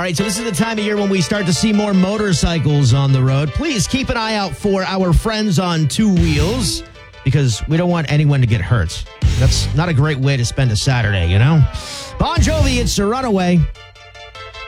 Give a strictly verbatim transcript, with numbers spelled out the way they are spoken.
right, so this is the time of year when we start to see more motorcycles on the road. Please keep an eye out for our friends on two wheels because we don't want anyone to get hurt. That's not a great way to spend a Saturday, you know? Bon Jovi, it's a Runaway.